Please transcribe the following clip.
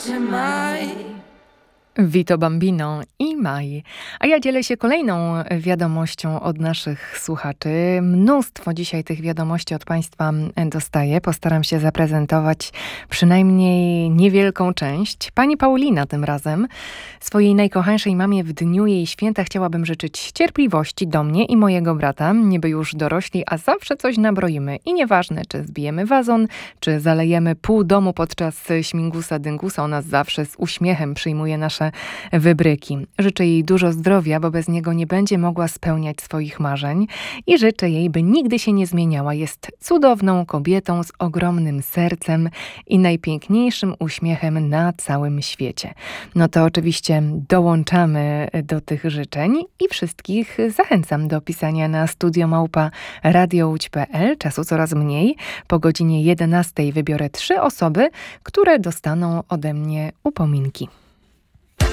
Vito Bambino i Mai. A ja dzielę się kolejną wiadomością od naszych słuchaczy. Mnóstwo dzisiaj tych wiadomości od Państwa dostaję. Postaram się zaprezentować przynajmniej niewielką część. Pani Paulina tym razem swojej najkochańszej mamie w dniu jej święta chciałabym życzyć cierpliwości do mnie i mojego brata. Niby już dorośli, a zawsze coś nabroimy. I nieważne, czy zbijemy wazon, czy zalejemy pół domu podczas śmigusa dyngusa. Ona zawsze z uśmiechem przyjmuje nasze wybryki. Życzę jej dużo zdrowia, bo bez niego nie będzie mogła spełniać swoich marzeń i życzę jej, by nigdy się nie zmieniała. Jest cudowną kobietą z ogromnym sercem i najpiękniejszym uśmiechem na całym świecie. No to oczywiście dołączamy do tych życzeń i wszystkich zachęcam do pisania na studio@radiołódź.pl. Czasu coraz mniej. Po godzinie 11 wybiorę 3 osoby, które dostaną ode mnie upominki.